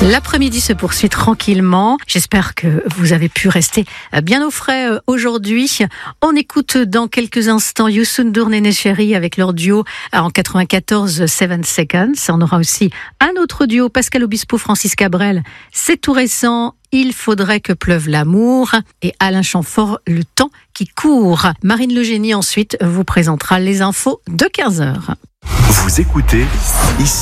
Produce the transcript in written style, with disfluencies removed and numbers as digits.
L'après-midi se poursuit tranquillement. J'espère que vous avez pu rester bien au frais aujourd'hui. On écoute dans quelques instants Youssou N'Dour, Néné Chéri avec leur duo en 94, 7 Seconds. On aura aussi un autre duo, Pascal Obispo, Francis Cabrel. C'est tout récent. Il faudrait que pleuve l'amour. Et Alain Chamfort, le temps qui court. Marine Le Génie ensuite vous présentera les infos de 15h. Vous écoutez ici.